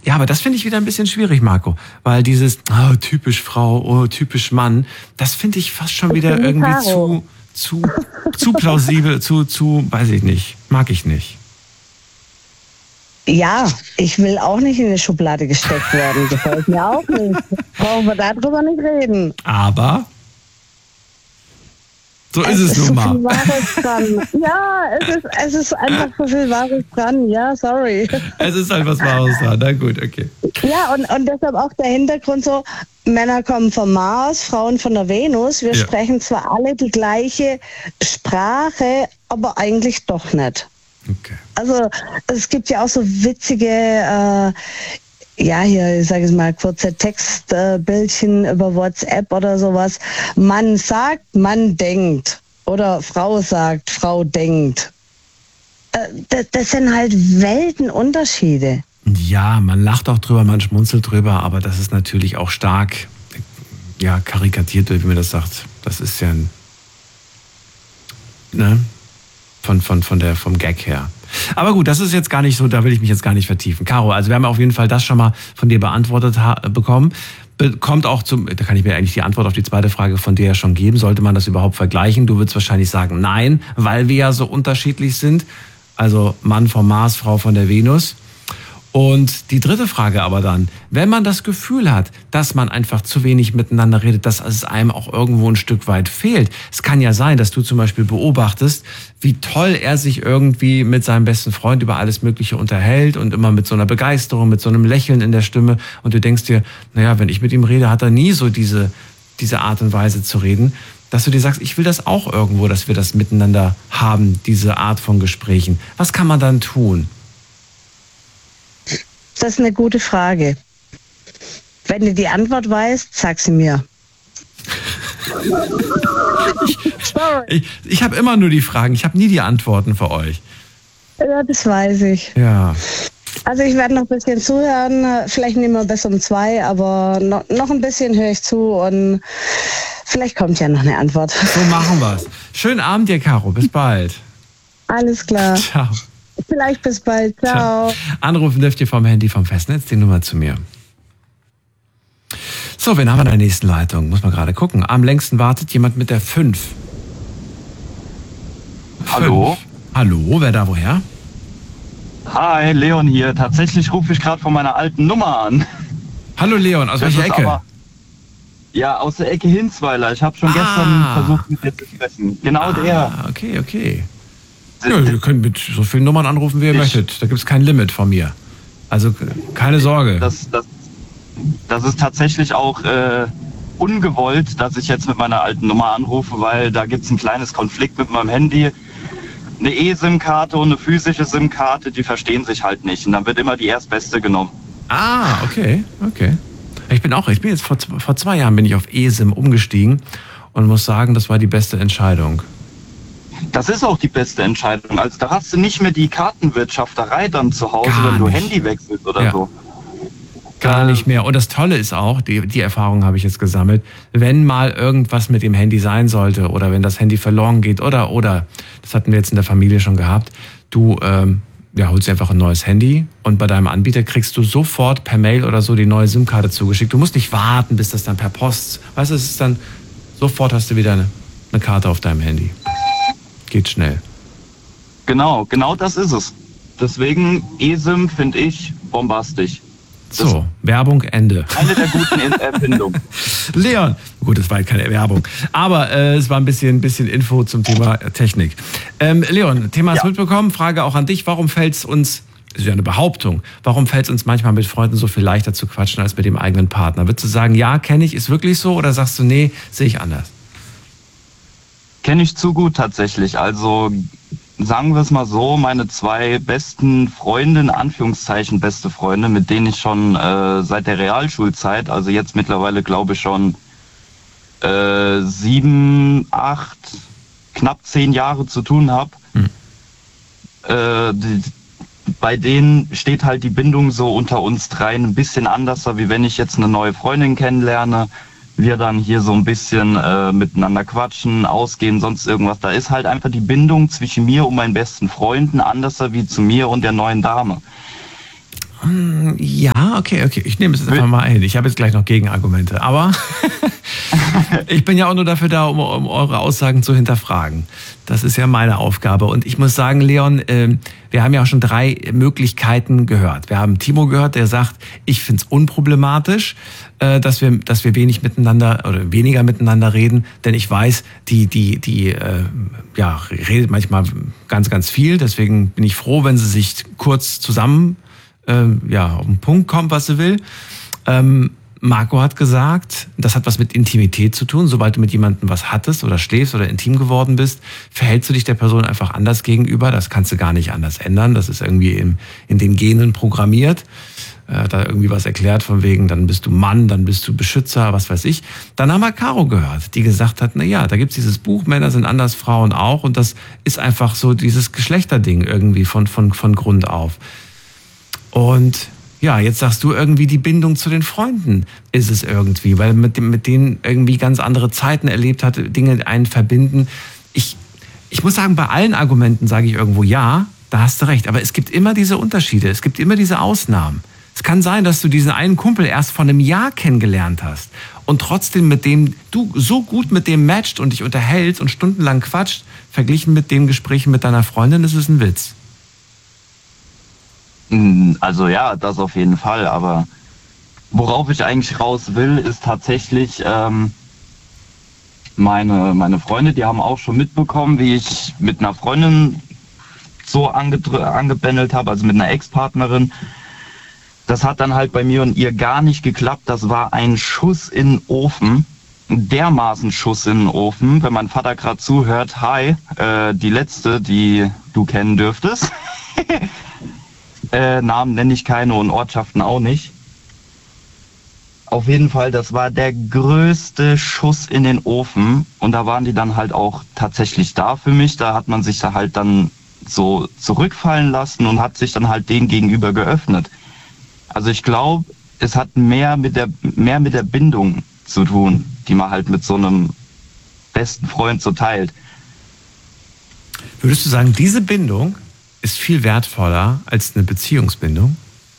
Ja, aber das finde ich wieder ein bisschen schwierig, Marco. Weil dieses, typisch Frau, typisch Mann, das finde ich fast schon wieder irgendwie zu plausibel, weiß ich nicht, mag ich nicht. Ja, ich will auch nicht in eine Schublade gesteckt werden. Gefällt mir auch nicht. Brauchen wir darüber nicht reden. Aber so ist es nun mal. So viel Wahres dran. Ja, es ist einfach so viel Wahres dran. Ja, sorry. Es ist halt was Wahres dran. Na gut, okay. Ja, und deshalb auch der Hintergrund so, Männer kommen vom Mars, Frauen von der Venus. Wir sprechen zwar alle die gleiche Sprache, aber eigentlich doch nicht. Okay. Also es gibt ja auch so witzige, hier, ich sage es mal, kurze Textbildchen über WhatsApp oder sowas. Mann sagt, Mann denkt. Oder Frau sagt, Frau denkt. Das sind halt Weltenunterschiede. Ja, man lacht auch drüber, man schmunzelt drüber, aber das ist natürlich auch stark, karikatiert, wie man das sagt. Das ist ja vom Gag her. Aber gut, das ist jetzt gar nicht so, da will ich mich jetzt gar nicht vertiefen. Caro, also wir haben auf jeden Fall das schon mal von dir beantwortet bekommen. Kommt auch da kann ich mir eigentlich die Antwort auf die zweite Frage von dir ja schon geben. Sollte man das überhaupt vergleichen? Du würdest wahrscheinlich sagen, nein, weil wir ja so unterschiedlich sind. Also Mann vom Mars, Frau von der Venus. Und die dritte Frage aber dann, wenn man das Gefühl hat, dass man einfach zu wenig miteinander redet, dass es einem auch irgendwo ein Stück weit fehlt. Es kann ja sein, dass du zum Beispiel beobachtest, wie toll er sich irgendwie mit seinem besten Freund über alles Mögliche unterhält und immer mit so einer Begeisterung, mit so einem Lächeln in der Stimme. Und du denkst dir, wenn ich mit ihm rede, hat er nie so diese Art und Weise zu reden, dass du dir sagst, ich will das auch irgendwo, dass wir das miteinander haben, diese Art von Gesprächen. Was kann man dann tun? Das ist eine gute Frage. Wenn du die Antwort weißt, sag sie mir. Ich habe immer nur die Fragen, ich habe nie die Antworten für euch. Ja, das weiß ich. Ja. Also ich werde noch ein bisschen zuhören, vielleicht nehmen wir bis um 2, aber noch ein bisschen höre ich zu und vielleicht kommt ja noch eine Antwort. So machen wir's. Schönen Abend dir, Caro, bis bald. Alles klar. Ciao. Vielleicht bis bald. Ciao. Anrufen dürft ihr vom Handy vom Festnetz, die Nummer zu mir. So, wen haben wir in der nächsten Leitung? Muss man gerade gucken. Am längsten wartet jemand mit der 5. Hallo? Hallo, wer da woher? Hi, Leon hier. Tatsächlich rufe ich gerade von meiner alten Nummer an. Hallo Leon, aus welcher Ecke? Aus der Ecke Hinzweiler. Ich habe schon gestern versucht, mit dir zu sprechen. Genau der. Okay. Ja, ihr könnt mit so vielen Nummern anrufen, wie ihr möchtet. Da gibt es kein Limit von mir. Also keine Sorge. Das ist tatsächlich auch ungewollt, dass ich jetzt mit meiner alten Nummer anrufe, weil da gibt es ein kleines Konflikt mit meinem Handy. Eine E-SIM-Karte und eine physische SIM-Karte, die verstehen sich halt nicht. Und dann wird immer die erstbeste genommen. Okay. Ich bin jetzt vor 2 Jahren bin ich auf eSIM umgestiegen und muss sagen, das war die beste Entscheidung. Das ist auch die beste Entscheidung. Also da hast du nicht mehr die Kartenwirtschafterei dann zu Hause, wenn du Handy wechselst oder so. Gar nicht mehr. Und das Tolle ist auch, die Erfahrung habe ich jetzt gesammelt, wenn mal irgendwas mit dem Handy sein sollte oder wenn das Handy verloren geht oder, das hatten wir jetzt in der Familie schon gehabt, du holst dir einfach ein neues Handy und bei deinem Anbieter kriegst du sofort per Mail oder so die neue SIM-Karte zugeschickt. Du musst nicht warten, bis das dann per Post, weißt du, es ist dann, sofort hast du wieder eine Karte auf deinem Handy. Geht schnell. Genau das ist es. Deswegen eSIM finde ich bombastisch. So, Werbung, Ende. Eine der guten Erfindungen. Leon, gut, das war halt keine Werbung, aber es war ein bisschen Info zum Thema Technik. Leon, Thema ist mitbekommen, Frage auch an dich, warum fällt es uns, das ist ja eine Behauptung, warum fällt es uns manchmal mit Freunden so viel leichter zu quatschen als mit dem eigenen Partner? Würdest du sagen, ja, kenne ich, ist wirklich so, oder sagst du, nee, sehe ich anders? Kenne ich zu gut tatsächlich, also sagen wir es mal so, meine 2 besten Freunde, in Anführungszeichen beste Freunde, mit denen ich schon seit der Realschulzeit, also jetzt mittlerweile glaube ich schon 7, 8, knapp 10 Jahre zu tun habe. Bei denen steht halt die Bindung so unter uns dreien ein bisschen anders, wie wenn ich jetzt eine neue Freundin kennenlerne. Wir dann hier so ein bisschen miteinander quatschen, ausgehen, sonst irgendwas. Da ist halt einfach die Bindung zwischen mir und meinen besten Freunden anders wie zu mir und der neuen Dame. Ja, okay. Ich nehme es jetzt einfach mal ein. Ich habe jetzt gleich noch Gegenargumente. Aber ich bin ja auch nur dafür da, um eure Aussagen zu hinterfragen. Das ist ja meine Aufgabe. Und ich muss sagen, Leon, wir haben ja auch schon 3 Möglichkeiten gehört. Wir haben Timo gehört, der sagt, ich finde es unproblematisch, dass wir weniger miteinander reden. Denn ich weiß, die redet manchmal ganz, ganz viel. Deswegen bin ich froh, wenn sie sich kurz zusammen auf den Punkt kommt, was sie will. Marco hat gesagt, das hat was mit Intimität zu tun. Sobald du mit jemandem was hattest oder schläfst oder intim geworden bist, verhältst du dich der Person einfach anders gegenüber. Das kannst du gar nicht anders ändern. Das ist irgendwie in den Genen programmiert. Er hat da irgendwie was erklärt von wegen, dann bist du Mann, dann bist du Beschützer, was weiß ich. Dann haben wir Caro gehört, die gesagt hat, da gibt's dieses Buch, Männer sind anders, Frauen auch. Und das ist einfach so dieses Geschlechterding irgendwie von Grund auf. Und ja, jetzt sagst du irgendwie, die Bindung zu den Freunden ist es irgendwie, weil mit denen irgendwie ganz andere Zeiten erlebt hat, Dinge einen verbinden. Ich muss sagen, bei allen Argumenten sage ich irgendwo, ja, da hast du recht. Aber es gibt immer diese Unterschiede, es gibt immer diese Ausnahmen. Es kann sein, dass du diesen einen Kumpel erst vor einem Jahr kennengelernt hast und trotzdem mit dem du so gut mit dem matcht und dich unterhältst und stundenlang quatscht, verglichen mit den Gesprächen mit deiner Freundin, ist es ein Witz. Also ja, das auf jeden Fall, aber worauf ich eigentlich raus will, ist tatsächlich meine Freunde, die haben auch schon mitbekommen, wie ich mit einer Freundin so angebändelt habe, also mit einer Ex-Partnerin. Das hat dann halt bei mir und ihr gar nicht geklappt. Das war ein Schuss in den Ofen, ein dermaßen Schuss in den Ofen. Wenn mein Vater gerade zuhört, hi, die letzte, die du kennen dürftest. Namen nenne ich keine und Ortschaften auch nicht. Auf jeden Fall, das war der größte Schuss in den Ofen und da waren die dann halt auch tatsächlich da für mich. Da hat man sich da halt dann so zurückfallen lassen und hat sich dann halt denen gegenüber geöffnet. Also ich glaube, es hat mehr mit der Bindung zu tun, die man halt mit so einem besten Freund so teilt. Würdest du sagen, diese Bindung ist viel wertvoller als eine Beziehungsbindung?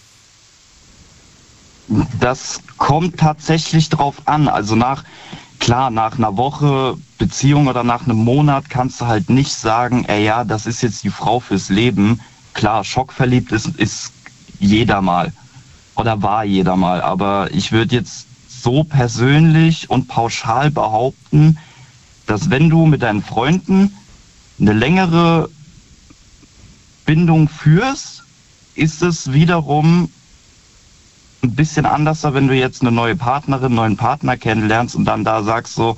Das kommt tatsächlich drauf an. Also nach einer Woche Beziehung oder nach einem Monat kannst du halt nicht sagen, das ist jetzt die Frau fürs Leben. Klar, schockverliebt ist jeder mal oder war jeder mal. Aber ich würde jetzt so persönlich und pauschal behaupten, dass wenn du mit deinen Freunden eine längere Bindung führst, ist es wiederum ein bisschen anders, wenn du jetzt eine neue Partnerin, einen neuen Partner kennenlernst und dann da sagst so,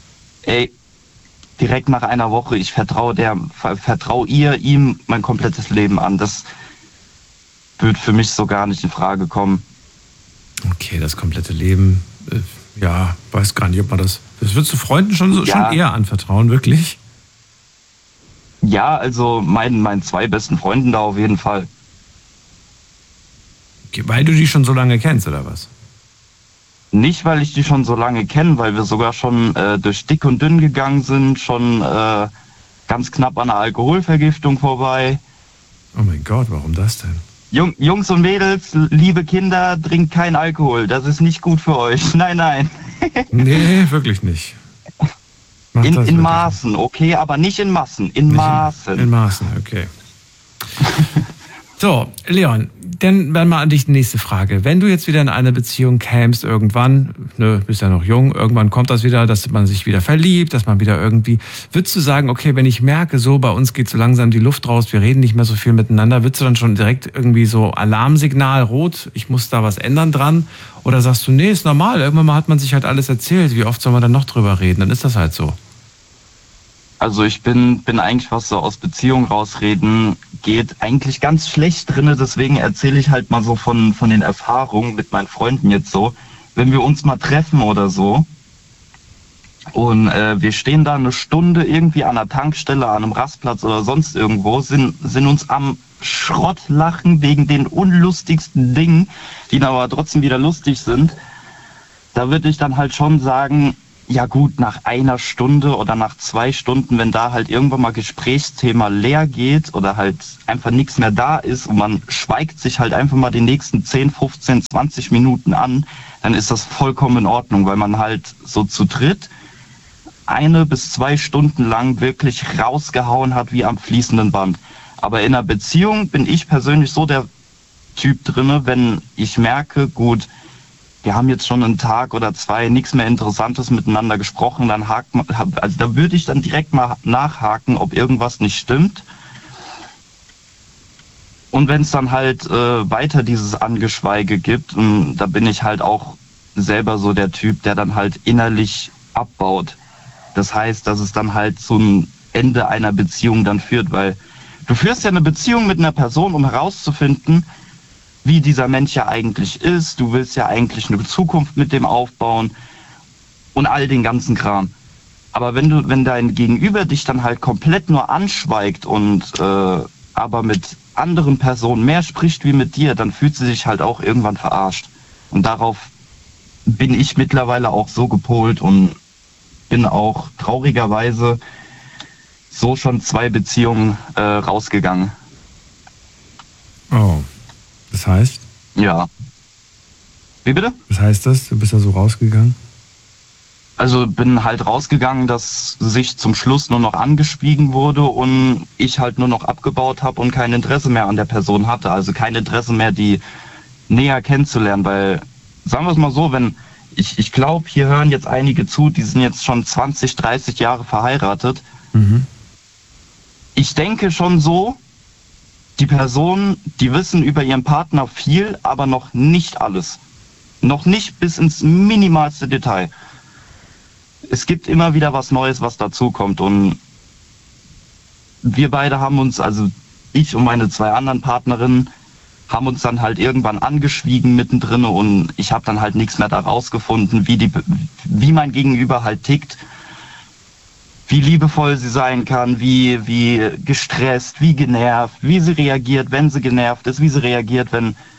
direkt nach einer Woche, ich vertraue ihm mein komplettes Leben an. Das wird für mich so gar nicht in Frage kommen. Okay, das komplette Leben, weiß gar nicht, ob man das würdest du Freunden schon eher anvertrauen, wirklich? Ja, also meinen 2 besten Freunden da auf jeden Fall. Okay, weil du die schon so lange kennst, oder was? Nicht, weil ich die schon so lange kenne, weil wir sogar schon durch dick und dünn gegangen sind, schon ganz knapp an einer Alkoholvergiftung vorbei. Oh mein Gott, warum das denn? Jungs und Mädels, liebe Kinder, trinkt kein Alkohol. Das ist nicht gut für euch. Nein. Nee, wirklich nicht. In Maßen, okay, aber nicht in Massen. In Maßen. In Maßen, okay. So, Leon, dann mal an dich die nächste Frage. Wenn du jetzt wieder in eine Beziehung kämst irgendwann, bist ja noch jung, irgendwann kommt das wieder, dass man sich wieder verliebt, dass man wieder irgendwie, würdest du sagen, okay, wenn ich merke, so bei uns geht so langsam die Luft raus, wir reden nicht mehr so viel miteinander, würdest du dann schon direkt irgendwie so Alarmsignal, rot, ich muss da was ändern dran? Oder sagst du, nee, ist normal, irgendwann mal hat man sich halt alles erzählt, wie oft soll man dann noch drüber reden, dann ist das halt so. Also ich bin eigentlich, was so aus Beziehung rausreden geht, eigentlich ganz schlecht drinne. Deswegen erzähle ich halt mal so von den Erfahrungen mit meinen Freunden jetzt so. Wenn wir uns mal treffen oder so und wir stehen da eine Stunde irgendwie an einer Tankstelle, an einem Rastplatz oder sonst irgendwo, sind uns am Schrottlachen wegen den unlustigsten Dingen, die dann aber trotzdem wieder lustig sind. Da würde ich dann halt schon sagen, ja gut, nach einer Stunde oder nach 2 Stunden, wenn da halt irgendwann mal Gesprächsthema leer geht oder halt einfach nichts mehr da ist und man schweigt sich halt einfach mal die nächsten 10, 15, 20 Minuten an, dann ist das vollkommen in Ordnung, weil man halt so zu dritt 1 bis 2 Stunden lang wirklich rausgehauen hat wie am fließenden Band. Aber in einer Beziehung bin ich persönlich so der Typ drinne, wenn ich merke, gut, wir haben jetzt schon einen Tag oder 2 nichts mehr Interessantes miteinander gesprochen, dann also da würde ich dann direkt mal nachhaken, ob irgendwas nicht stimmt. Und wenn es dann halt weiter dieses Angeschweige gibt, da bin ich halt auch selber so der Typ, der dann halt innerlich abbaut. Das heißt, dass es dann halt zum Ende einer Beziehung dann führt, weil du führst ja eine Beziehung mit einer Person, um herauszufinden, wie dieser Mensch ja eigentlich ist. Du willst ja eigentlich eine Zukunft mit dem aufbauen und all den ganzen Kram. Aber wenn dein Gegenüber dich dann halt komplett nur anschweigt und aber mit anderen Personen mehr spricht wie mit dir, dann fühlt sie sich halt auch irgendwann verarscht. Und darauf bin ich mittlerweile auch so gepolt und bin auch traurigerweise so schon 2 Beziehungen rausgegangen. Oh. Das heißt? Ja. Wie bitte? Was heißt das? Du bist da so rausgegangen? Also bin halt rausgegangen, dass sich zum Schluss nur noch angeschwiegen wurde und ich halt nur noch abgebaut habe und kein Interesse mehr an der Person hatte. Also kein Interesse mehr, die näher kennenzulernen. Weil, sagen wir es mal so, wenn ich glaube, hier hören jetzt einige zu, die sind jetzt schon 20, 30 Jahre verheiratet. Mhm. Ich denke schon so, die Personen, die wissen über ihren Partner viel, aber noch nicht alles. Noch nicht bis ins minimalste Detail. Es gibt immer wieder was Neues, was dazukommt. Und wir beide haben uns, also ich und meine 2 anderen Partnerinnen, haben uns dann halt irgendwann angeschwiegen mittendrin und ich habe dann halt nichts mehr da rausgefunden, wie mein Gegenüber halt tickt. Wie liebevoll sie sein kann, wie gestresst, wie genervt, wie sie reagiert, wenn sie genervt ist, wie sie reagiert,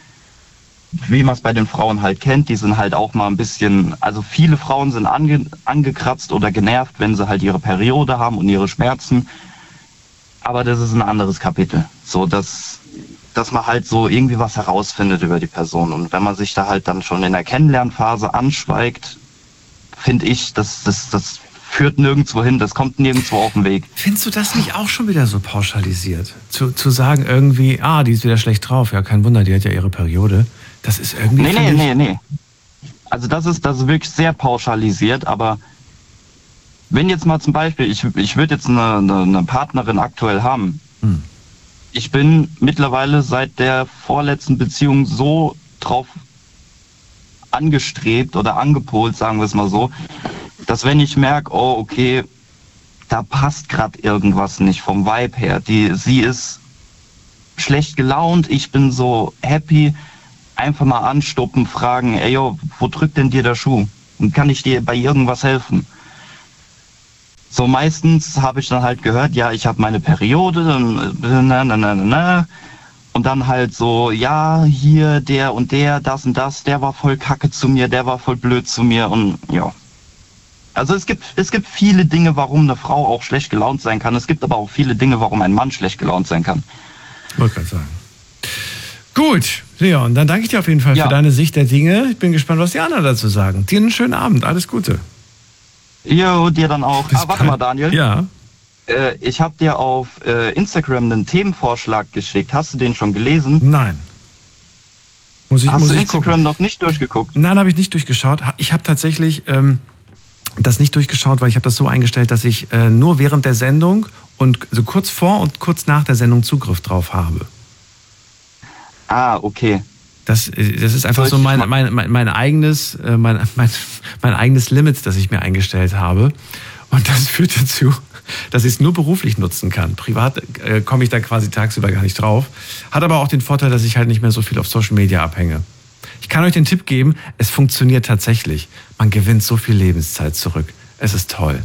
wie man es bei den Frauen halt kennt, die sind halt auch mal ein bisschen, also viele Frauen sind angekratzt oder genervt, wenn sie halt ihre Periode haben und ihre Schmerzen. Aber das ist ein anderes Kapitel. So, dass man halt so irgendwie was herausfindet über die Person. Und wenn man sich da halt dann schon in der Kennenlernphase anschweigt, finde ich, das führt nirgendwo hin, das kommt nirgendwo auf den Weg. Findest du das nicht auch schon wieder so pauschalisiert? Zu sagen irgendwie, die ist wieder schlecht drauf, ja, kein Wunder, die hat ja ihre Periode. Das ist irgendwie... Nee. Also das ist wirklich sehr pauschalisiert, aber wenn jetzt mal zum Beispiel, ich würde jetzt eine Partnerin aktuell haben, ich bin mittlerweile seit der vorletzten Beziehung so drauf angestrebt oder angepolt, sagen wir es mal so, dass wenn ich merke, oh okay, da passt gerade irgendwas nicht vom Vibe her, sie ist schlecht gelaunt, ich bin so happy, einfach mal anstoppen, fragen, ey yo, wo drückt denn dir der Schuh? Und kann ich dir bei irgendwas helfen? So meistens habe ich dann halt gehört, ja, ich habe meine Periode, und dann halt so, ja, hier, der und der, das und das, der war voll kacke zu mir, der war voll blöd zu mir und ja. Also es gibt viele Dinge, warum eine Frau auch schlecht gelaunt sein kann. Es gibt aber auch viele Dinge, warum ein Mann schlecht gelaunt sein kann. Wollte gerade sagen. Gut, Leon, dann danke ich dir auf jeden Fall für deine Sicht der Dinge. Ich bin gespannt, was die anderen dazu sagen. Dir einen schönen Abend, alles Gute. Jo, dir dann auch. Warte mal, Daniel. Ja. Ich habe dir auf Instagram einen Themenvorschlag geschickt. Hast du den schon gelesen? Nein. Hast du Instagram noch nicht durchgeguckt? Nein, habe ich nicht durchgeschaut. Ich habe tatsächlich das nicht durchgeschaut, weil ich habe das so eingestellt, dass ich nur während der Sendung und so kurz vor und kurz nach der Sendung Zugriff drauf habe. Okay. Das ist einfach so mein eigenes Limit, das ich mir eingestellt habe. Und das führt dazu, dass ich es nur beruflich nutzen kann. Privat komme ich da quasi tagsüber gar nicht drauf. Hat aber auch den Vorteil, dass ich halt nicht mehr so viel auf Social Media abhänge. Ich kann euch den Tipp geben, es funktioniert tatsächlich. Man gewinnt so viel Lebenszeit zurück. Es ist toll.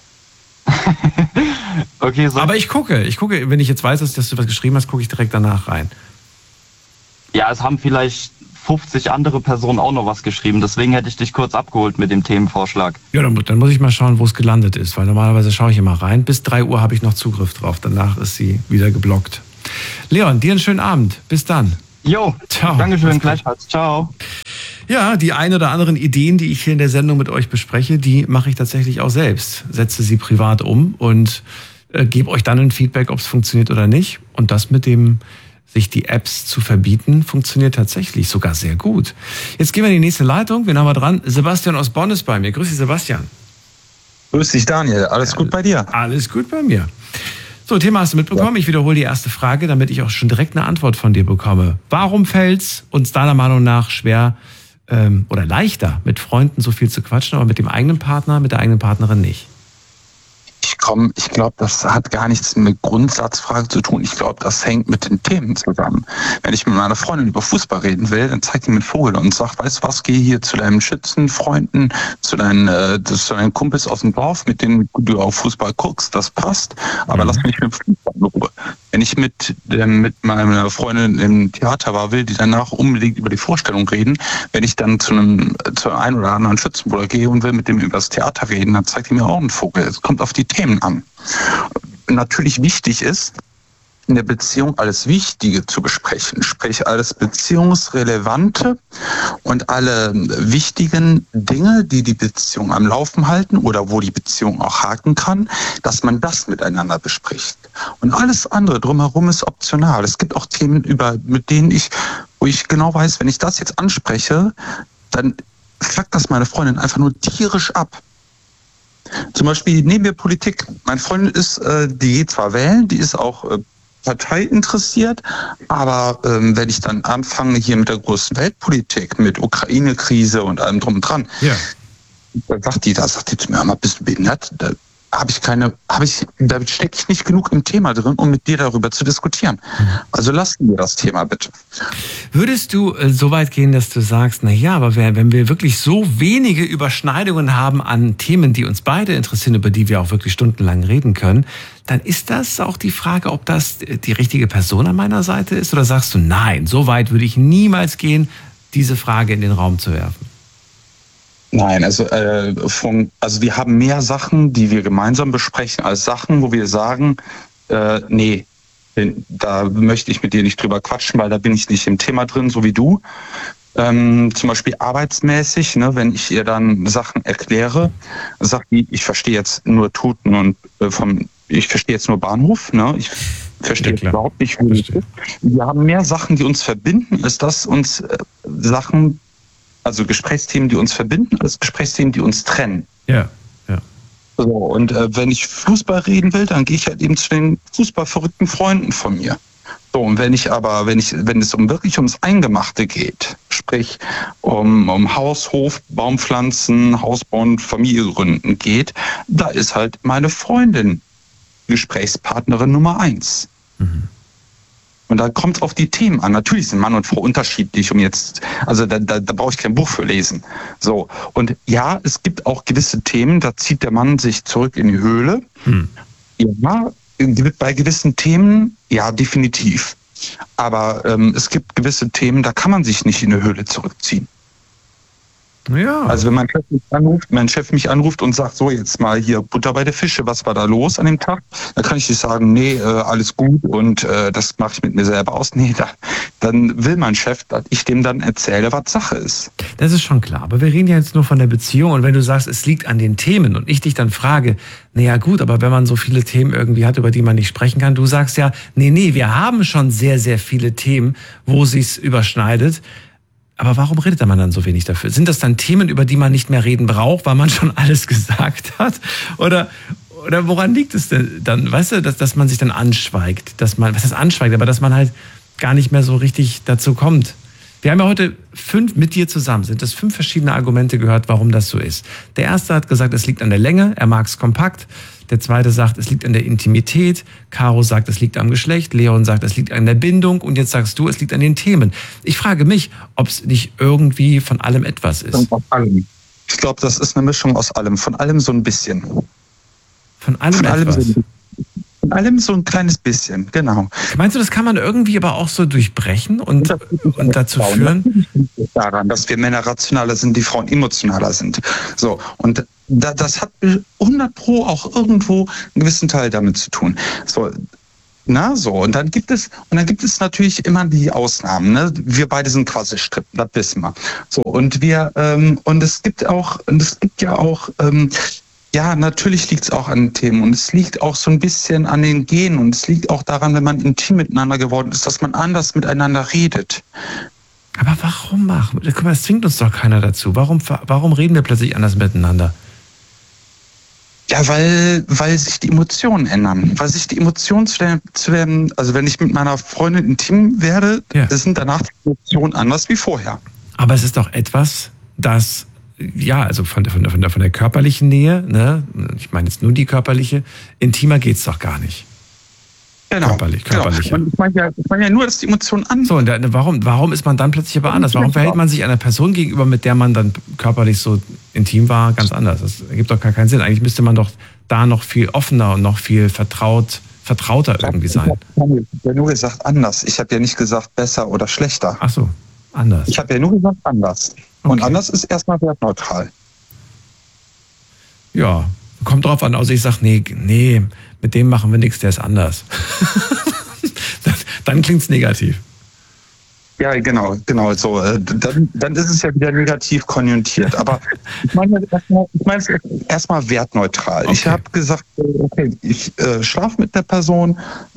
Okay, so. Aber ich gucke, wenn ich jetzt weiß, dass du was geschrieben hast, gucke ich direkt danach rein. Ja, es haben vielleicht 50 andere Personen auch noch was geschrieben. Deswegen hätte ich dich kurz abgeholt mit dem Themenvorschlag. Ja, dann muss ich mal schauen, wo es gelandet ist, weil normalerweise schaue ich immer rein. Bis 3 Uhr habe ich noch Zugriff drauf. Danach ist sie wieder geblockt. Leon, dir einen schönen Abend. Bis dann. Jo, ciao. Dankeschön, gleichfalls. Ciao. Ja, die ein oder anderen Ideen, die ich hier in der Sendung mit euch bespreche, die mache ich tatsächlich auch selbst. Setze sie privat um und gebe euch dann ein Feedback, ob es funktioniert oder nicht. Und das mit dem sich die Apps zu verbieten, funktioniert tatsächlich sogar sehr gut. Jetzt gehen wir in die nächste Leitung. Wen haben wir dran? Sebastian aus Bonn ist bei mir. Grüß dich, Sebastian. Grüß dich, Daniel. Alles gut bei dir? Alles gut bei mir. So, Thema hast du mitbekommen. Ich wiederhole die erste Frage, damit ich auch schon direkt eine Antwort von dir bekomme. Warum fällt's uns deiner Meinung nach schwer oder leichter, mit Freunden so viel zu quatschen, aber mit dem eigenen Partner, mit der eigenen Partnerin nicht? Ich glaube, das hat gar nichts mit Grundsatzfragen zu tun. Ich glaube, das hängt mit den Themen zusammen. Wenn ich mit meiner Freundin über Fußball reden will, dann zeigt die mit Vogel und sagt, weißt du was, geh hier zu deinen Schützenfreunden, zu deinen Kumpels aus dem Dorf, mit denen du auf Fußball guckst, das passt, aber lass mich mit Fußball in Ruhe. Wenn ich mit meiner Freundin im Theater war, will die danach unbedingt über die Vorstellung reden. Wenn ich dann zu einem oder anderen Schützenbruder gehe und will mit dem über das Theater reden, dann zeigt die mir auch einen Vogel. Es kommt auf die Themen an. Natürlich wichtig ist, in der Beziehung alles Wichtige zu besprechen, sprich alles Beziehungsrelevante und alle wichtigen Dinge, die die Beziehung am Laufen halten oder wo die Beziehung auch haken kann, dass man das miteinander bespricht. Und alles andere drumherum ist optional. Es gibt auch Themen, wo ich genau weiß, wenn ich das jetzt anspreche, dann fuckt das meine Freundin einfach nur tierisch ab. Zum Beispiel nehmen wir Politik. Meine Freundin die geht zwar wählen, die ist auch parteiinteressiert, aber wenn ich dann anfange hier mit der großen Weltpolitik, mit Ukraine-Krise und allem drum und dran, da sagt die zu mir, mal, bist du behindert? Da stecke ich nicht genug im Thema drin, um mit dir darüber zu diskutieren. Also lassen wir das Thema bitte. Würdest du so weit gehen, dass du sagst, na ja, aber wenn wir wirklich so wenige Überschneidungen haben an Themen, die uns beide interessieren, über die wir auch wirklich stundenlang reden können, dann ist das auch die Frage, ob das die richtige Person an meiner Seite ist? Oder sagst du, nein, so weit würde ich niemals gehen, diese Frage in den Raum zu werfen? Nein, also wir haben mehr Sachen, die wir gemeinsam besprechen, als Sachen, wo wir sagen, nee, da möchte ich mit dir nicht drüber quatschen, weil da bin ich nicht im Thema drin, so wie du. Zum Beispiel arbeitsmäßig, ne, wenn ich ihr dann Sachen erkläre, sagt die, ich verstehe jetzt nur Tuten und ich verstehe jetzt nur Bahnhof, ne, ich verstehe überhaupt nicht, wo ich bin. Wir haben mehr Sachen, die uns verbinden, als dass uns also Gesprächsthemen, die uns verbinden, als Gesprächsthemen, die uns trennen. Ja. So, und wenn ich Fußball reden will, dann gehe ich halt eben zu den fußballverrückten Freunden von mir. So, und wenn es wirklich ums Eingemachte geht, sprich um Haus, Hof, Baumpflanzen, Haus bauen, Familie gründen geht, da ist halt meine Freundin Gesprächspartnerin Nummer 1. Mhm. Und da kommt es auf die Themen an. Natürlich sind Mann und Frau unterschiedlich, da brauche ich kein Buch für lesen. So. Und ja, es gibt auch gewisse Themen, da zieht der Mann sich zurück in die Höhle. Ja, bei gewissen Themen, ja, definitiv. Aber es gibt gewisse Themen, da kann man sich nicht in die Höhle zurückziehen. Ja. Also wenn mein Chef mich anruft und sagt, so jetzt mal hier Butter bei der Fische, was war da los an dem Tag? Dann kann ich nicht sagen, nee, alles gut und das mache ich mit mir selber aus. Nee, dann will mein Chef, dass ich dem dann erzähle, was Sache ist. Das ist schon klar, aber wir reden ja jetzt nur von der Beziehung und wenn du sagst, es liegt an den Themen und ich dich dann frage, naja gut, aber wenn man so viele Themen irgendwie hat, über die man nicht sprechen kann, du sagst ja, nee, wir haben schon sehr, sehr viele Themen, wo sich's überschneidet. Aber warum redet man dann so wenig dafür? Sind das dann Themen, über die man nicht mehr reden braucht, weil man schon alles gesagt hat? Oder woran liegt es denn dann? Weißt du, dass man sich dann anschweigt? Was heißt anschweigt? Aber dass man halt gar nicht mehr so richtig dazu kommt. Wir haben ja heute 5 mit dir zusammen, sind das 5 verschiedene Argumente gehört, warum das so ist. Der erste hat gesagt, es liegt an der Länge, er mag es kompakt. Der zweite sagt, es liegt an der Intimität. Caro sagt, es liegt am Geschlecht. Leon sagt, es liegt an der Bindung. Und jetzt sagst du, es liegt an den Themen. Ich frage mich, ob es nicht irgendwie von allem etwas ist. Ich glaube, das ist eine Mischung aus allem. Von allem so ein bisschen. Von allem etwas? Von allem so ein kleines bisschen, genau. Meinst du, das kann man irgendwie aber auch so durchbrechen und dazu führen? Daran, dass wir Männer rationaler sind, die Frauen emotionaler sind. So, und das hat 100% auch irgendwo einen gewissen Teil damit zu tun. So, und dann gibt es natürlich immer die Ausnahmen. Ne? Wir beide sind Quasselstrippen, das wissen wir. So, und es gibt ja auch, natürlich liegt es auch an den Themen und es liegt auch so ein bisschen an den Genen und es liegt auch daran, wenn man intim miteinander geworden ist, dass man anders miteinander redet. Aber warum machen? Guck mal, es zwingt uns doch keiner dazu. Warum reden wir plötzlich anders miteinander? Ja, weil sich die Emotionen ändern. Weil sich die Emotionen also wenn ich mit meiner Freundin intim werde, sind danach die Emotionen anders wie vorher. Aber es ist doch etwas, das, also von der körperlichen Nähe, ne? Ich meine jetzt nur die körperliche, intimer geht's doch gar nicht. Genau. Körperlich. Genau. Und ich meine ja nur, dass die Emotionen anders. So, und warum ist man dann plötzlich aber anders? Warum verhält man sich einer Person gegenüber, mit der man dann körperlich so intim war, ganz anders? Das ergibt doch gar keinen Sinn. Eigentlich müsste man doch da noch viel offener und noch viel vertrauter irgendwie sein. Ich habe ja nur gesagt anders. Ich habe ja nicht gesagt besser oder schlechter. Ach so, anders. Ich habe ja nur gesagt anders. Und anders ist erstmal wertneutral. Ja, kommt drauf an. Also ich sage, nee, mit dem machen wir nichts, der ist anders. Dann klingt's negativ. Ja, genau. So, dann ist es ja wieder negativ konjunktiert. Aber ich meine es erstmal wertneutral. Okay. Ich habe gesagt, okay, ich schlafe mit der Person.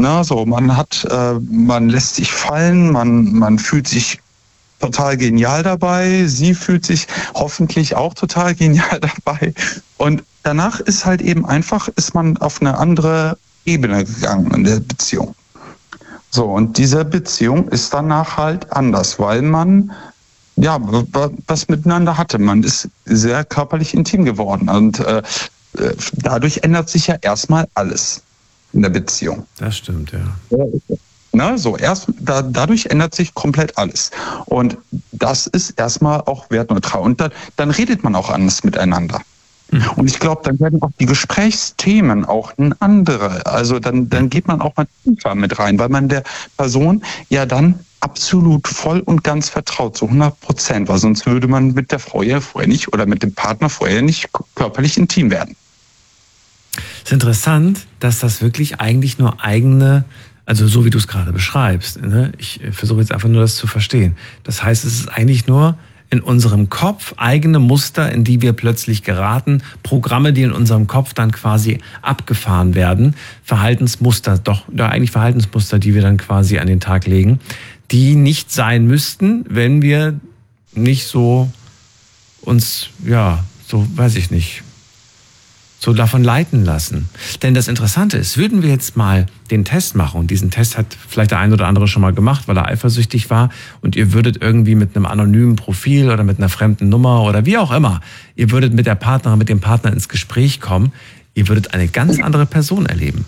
Man lässt sich fallen, man fühlt sich total genial dabei. Sie fühlt sich hoffentlich auch total genial dabei. Und danach ist man auf eine andere Ebene gegangen in der Beziehung. So, und diese Beziehung ist danach halt anders, weil man was miteinander hatte. Man ist sehr körperlich intim geworden und dadurch ändert sich ja erstmal alles in der Beziehung. Das stimmt, ja. Dadurch ändert sich komplett alles. Und das ist erstmal auch wertneutral. Und dann redet man auch anders miteinander. Und ich glaube, dann werden auch die Gesprächsthemen auch andere. Also dann geht man auch mal tiefer mit rein, weil man der Person ja dann absolut voll und ganz vertraut, zu 100%, weil sonst würde man mit der Frau ja vorher nicht oder mit dem Partner vorher nicht körperlich intim werden. Es ist interessant, dass das wirklich eigentlich nur also so wie du es gerade beschreibst, ne? Ich versuche jetzt einfach nur das zu verstehen. Das heißt, es ist eigentlich nur in unserem Kopf eigene Muster, in die wir plötzlich geraten, Programme, die in unserem Kopf dann quasi abgefahren werden, Verhaltensmuster, die wir dann quasi an den Tag legen, die nicht sein müssten, wenn wir nicht so uns, so davon leiten lassen. Denn das Interessante ist, würden wir jetzt mal den Test machen, und diesen Test hat vielleicht der ein oder andere schon mal gemacht, weil er eifersüchtig war, und ihr würdet irgendwie mit einem anonymen Profil oder mit einer fremden Nummer oder wie auch immer, ihr würdet mit dem Partner ins Gespräch kommen, ihr würdet eine ganz andere Person erleben.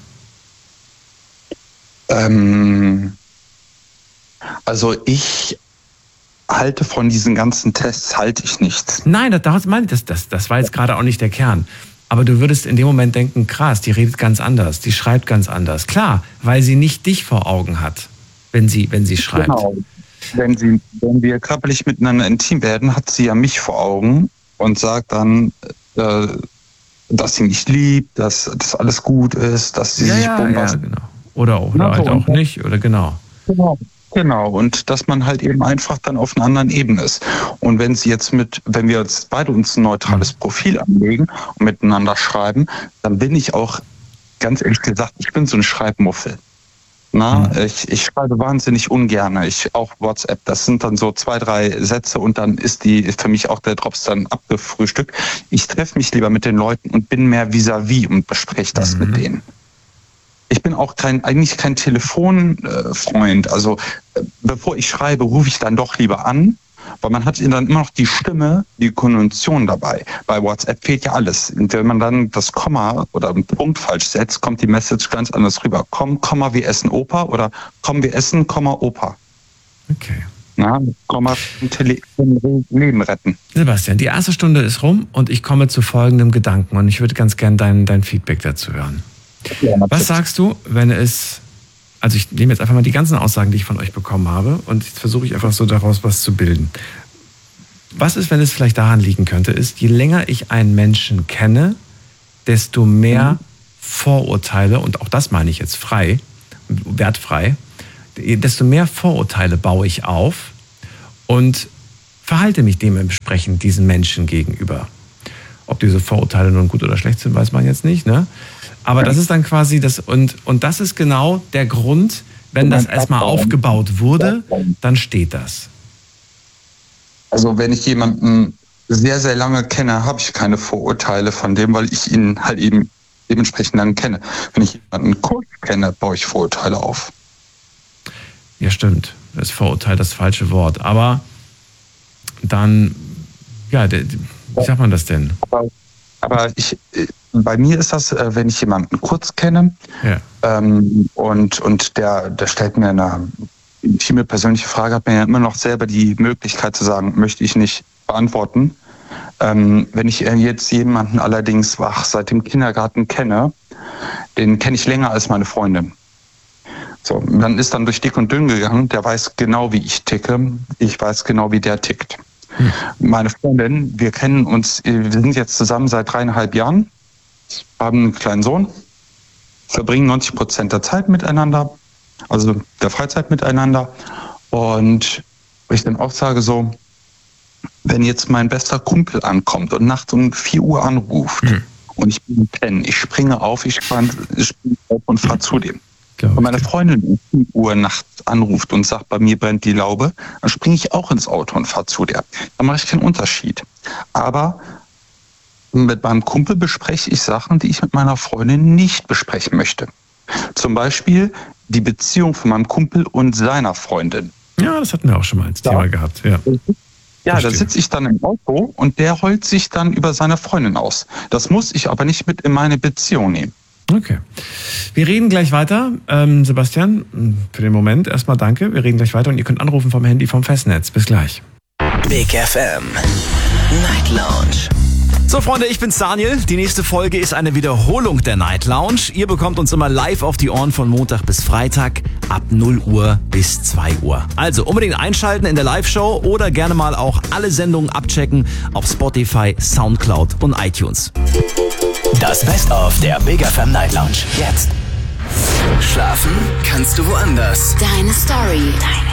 Also ich halte von diesen ganzen Tests nichts. Nein, das meine ich, das war jetzt gerade auch nicht der Kern. Aber du würdest in dem Moment denken, krass, die redet ganz anders, die schreibt ganz anders. Klar, weil sie nicht dich vor Augen hat, wenn sie schreibt. Genau. Wenn wir körperlich miteinander intim werden, hat sie ja mich vor Augen und sagt dann, dass sie mich liebt, dass alles gut ist, dass sie sich bombast. Ja, genau. Oder halt auch nicht, oder genau. Genau, und dass man halt eben einfach dann auf einer anderen Ebene ist. Und wenn wir jetzt beide uns ein neutrales Profil anlegen und miteinander schreiben, dann bin ich auch, ganz ehrlich gesagt, ich bin so ein Schreibmuffel. Ich schreibe wahnsinnig ungern. Auch WhatsApp, das sind dann so 2, 3 Sätze und dann ist für mich auch der Drops dann abgefrühstückt. Ich treffe mich lieber mit den Leuten und bin mehr vis-à-vis und bespreche das mit denen. Ich bin auch eigentlich kein Telefonfreund. Also bevor ich schreibe, rufe ich dann doch lieber an, weil man hat dann immer noch die Stimme, die Konvention dabei. Bei WhatsApp fehlt ja alles. Und wenn man dann das Komma oder einen Punkt falsch setzt, kommt die Message ganz anders rüber. Komm, Komma, wir essen Opa oder komm, wir essen, Komma, Opa. Okay. Komma, Leben retten. Sebastian, die erste Stunde ist rum und ich komme zu folgendem Gedanken und ich würde ganz gern dein Feedback dazu hören. Was sagst du, wenn es, also ich nehme jetzt einfach mal die ganzen Aussagen, die ich von euch bekommen habe und jetzt versuche ich einfach so daraus was zu bilden. Was ist, wenn es vielleicht daran liegen könnte, ist, je länger ich einen Menschen kenne, desto mehr Vorurteile, und auch das meine ich jetzt frei, wertfrei, desto mehr Vorurteile baue ich auf und verhalte mich dementsprechend diesen Menschen gegenüber. Ob diese Vorurteile nun gut oder schlecht sind, weiß man jetzt nicht, ne? Aber das ist dann quasi das, und das ist genau der Grund, wenn das erstmal aufgebaut wurde, dann steht das. Also wenn ich jemanden sehr, sehr lange kenne, habe ich keine Vorurteile von dem, weil ich ihn halt eben dementsprechend lang kenne. Wenn ich jemanden kurz kenne, baue ich Vorurteile auf. Ja, stimmt. Das ist Vorurteil das falsche Wort. Aber dann, ja, wie sagt man das denn? Aber bei mir ist das, wenn ich jemanden kurz kenne, und der stellt mir eine intime persönliche Frage, hat mir ja immer noch selber die Möglichkeit zu sagen, möchte ich nicht beantworten. Wenn ich jetzt jemanden allerdings seit dem Kindergarten kenne, den kenne ich länger als meine Freundin. So, dann ist dann durch dick und dünn gegangen, der weiß genau, wie ich ticke, ich weiß genau, wie der tickt. Meine Freundin, wir kennen uns, wir sind jetzt zusammen seit 3,5 Jahren, haben einen kleinen Sohn, verbringen 90% der Zeit miteinander, also der Freizeit miteinander. Und ich dann auch sage so, wenn jetzt mein bester Kumpel ankommt und nachts um 4 Uhr anruft und ich bin pennen, ich springe auf, ich springe auf und fahre zu dem. Wenn meine Freundin um 4 Uhr nachts anruft und sagt, bei mir brennt die Laube, dann springe ich auch ins Auto und fahre zu der. Da mache ich keinen Unterschied. Aber mit meinem Kumpel bespreche ich Sachen, die ich mit meiner Freundin nicht besprechen möchte. Zum Beispiel die Beziehung von meinem Kumpel und seiner Freundin. Ja, das hatten wir auch schon mal als Thema gehabt. Ja, da sitze ich dann im Auto und der heult sich dann über seine Freundin aus. Das muss ich aber nicht mit in meine Beziehung nehmen. Okay. Wir reden gleich weiter. Sebastian, für den Moment erstmal danke. Wir reden gleich weiter und ihr könnt anrufen vom Handy vom Festnetz. Bis gleich. Big FM Night Lounge. So Freunde, ich bin's Daniel. Die nächste Folge ist eine Wiederholung der Night Lounge. Ihr bekommt uns immer live auf die Ohren von Montag bis Freitag ab 0 Uhr bis 2 Uhr. Also unbedingt einschalten in der Live-Show oder gerne mal auch alle Sendungen abchecken auf Spotify, Soundcloud und iTunes. Das Best-of der Big FM Night Lounge. Jetzt. Schlafen kannst du woanders. Deine Story.